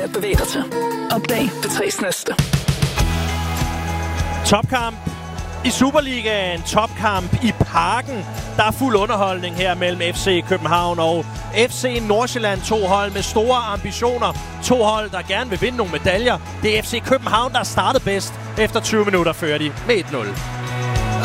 at bevæge dig til. Opdag P3's næste. Topkamp i Superligaen, topkamp i Parken. Der er fuld underholdning her mellem FC København og FC Nordsjælland. 2 hold med store ambitioner. 2 hold, der gerne vil vinde nogle medaljer. Det er FC København, der startede bedst. Efter 20 minutter fører de med 1-0.